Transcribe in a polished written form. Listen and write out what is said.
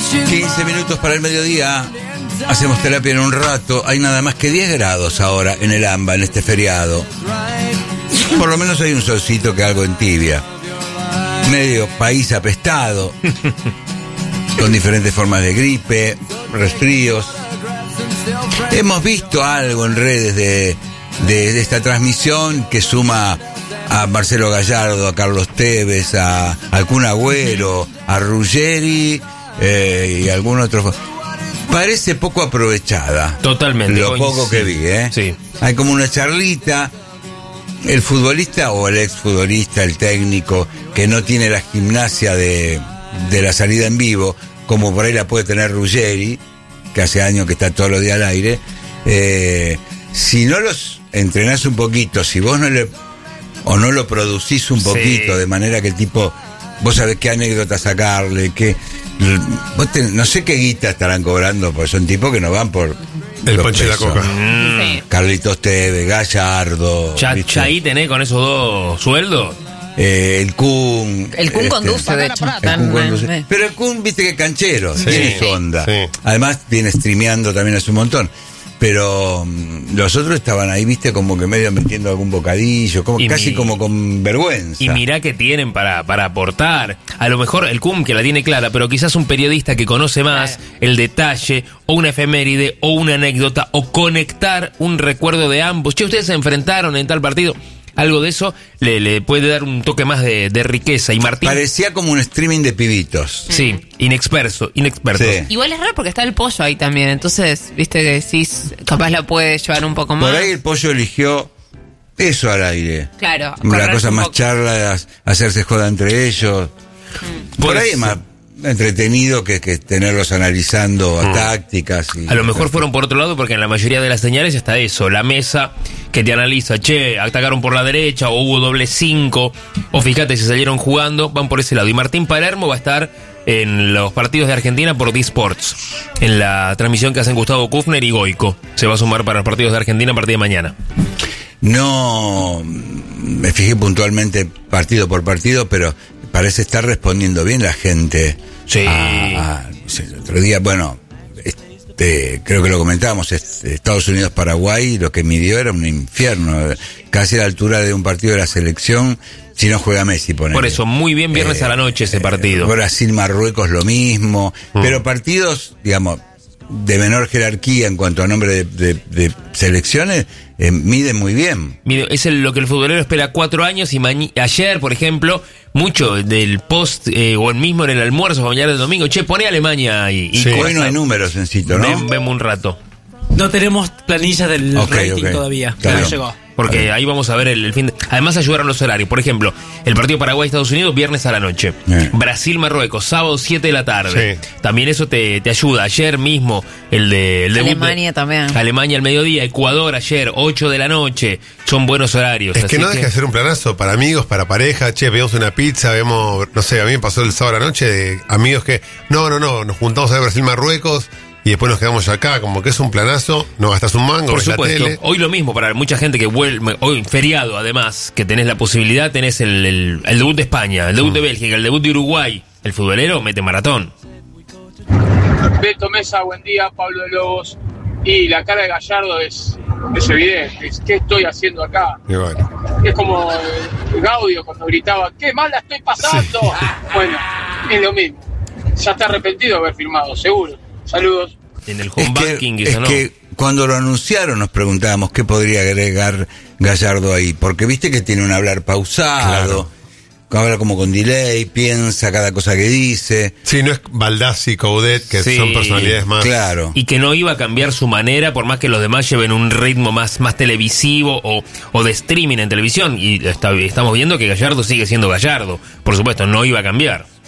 15 minutos para el mediodía. Hacemos terapia en un rato. Hay nada más que 10 grados ahora en el AMBA, en este feriado. Por lo menos hay un solcito que algo entibia. Medio país apestado, con diferentes formas de gripe, resfríos. Hemos visto algo en redes de esta transmisión que suma a Marcelo Gallardo, a Carlos Tevez, al Kun Agüero, a Ruggeri y algún otro. Parece poco aprovechada. Totalmente. Lo poco que vi, Sí. Hay como una charlita. El futbolista o el exfutbolista, el técnico, que no tiene la gimnasia de la salida en vivo, como por ahí la puede tener Ruggeri, que hace años que está todos los días al aire, si no los entrenás un poquito, si vos no lo producís un poquito, de manera que el tipo, vos sabés qué anécdota sacarle, no sé qué guita estarán cobrando, porque son tipos que no van por el ponche de la coca. Sí. Carlitos Tevez, Gallardo. Ya ahí tenés con esos dos sueldos. El Kun. El Kun conduce, de hecho. El Kun conduce. Pero el Kun, viste que es canchero, Sí. tiene su onda. Sí. Además, viene streameando también hace un montón. Pero los otros estaban ahí, viste, como que medio metiendo algún bocadillo, casi como con vergüenza. Y mirá que tienen para aportar. A lo mejor el Kun que la tiene clara, pero quizás un periodista que conoce más el detalle, o una efeméride, o una anécdota, o conectar un recuerdo de ambos. Che, ustedes se enfrentaron en tal partido. Algo de eso le puede dar un toque más de riqueza. Y Martín parecía como un streaming de pibitos. Sí, inexperto. Sí. Igual es raro porque está el pollo ahí también. Entonces, viste que decís, capaz la puede llevar un poco más. Por ahí el pollo eligió eso al aire. Claro. Una cosa más poco. charla, hacerse joda entre ellos. Por ahí es más entretenido que tenerlos analizando tácticas. A lo mejor fueron por otro lado, porque en la mayoría de las señales está eso, la mesa que te analiza, atacaron por la derecha, o hubo doble 5, o fíjate si salieron jugando, van por ese lado. Y Martín Palermo va a estar en los partidos de Argentina por D-Sports, en la transmisión que hacen Gustavo Kufner y Goico. Se va a sumar para los partidos de Argentina a partir de mañana. No me fijé puntualmente partido por partido, pero parece estar respondiendo bien la gente. Sí. El otro día, creo que lo comentábamos, Estados Unidos-Paraguay, lo que midió era un infierno, casi a la altura de un partido de la selección, si no juega Messi, ponele. Por eso, muy bien viernes a la noche ese partido. Brasil-Marruecos lo mismo, pero partidos, digamos, de menor jerarquía en cuanto a nombre de selecciones, miden muy bien. Es lo que el futbolero espera 4 años, y ayer, por ejemplo, mucho del post, o el mismo en el almuerzo familiar del domingo, poné Alemania ahí. Sí. Hoy no hay números en sitio, ¿no? Vemos un rato. No tenemos planillas del rating todavía. Claro. No llegó. Porque ahí vamos a ver el fin de... Además ayudaron los horarios. Por ejemplo, el partido Paraguay-Estados Unidos, viernes a la noche. Brasil-Marruecos, sábado 7 de la tarde. Sí. También eso te ayuda. Ayer mismo, el debut Alemania también. Alemania al mediodía, Ecuador ayer, 8 de la noche. Son buenos horarios. Es que así no deja de ser un planazo para amigos, para pareja. Vemos una pizza, no sé, a mí me pasó el sábado a la noche de amigos que, no, nos juntamos a ver Brasil-Marruecos y después nos quedamos acá, como que es un planazo, no gastas un mango, Por ves la supuesto, tele. hoy lo mismo para mucha gente que vuelve, hoy feriado además, que tenés la posibilidad, tenés el debut de España, el debut de Bélgica, el debut de Uruguay. El futbolero mete maratón. Beto Mesa, buen día, Pablo de Lobos. Y la cara de Gallardo es evidente, ¿qué estoy haciendo acá? Y bueno. Es como Gaudio cuando gritaba, ¡qué mal la estoy pasando! Bueno, es lo mismo. Ya está arrepentido de haber firmado, seguro. Saludos. En el home banking, es que cuando lo anunciaron nos preguntábamos qué podría agregar Gallardo ahí, porque viste que tiene un hablar pausado, habla como con delay, piensa cada cosa que dice. Sí, no es Baldassi, Coudet, que son personalidades más. Claro. Y que no iba a cambiar su manera, por más que los demás lleven un ritmo más televisivo o de streaming en televisión. Y estamos viendo que Gallardo sigue siendo Gallardo. Por supuesto, no iba a cambiar.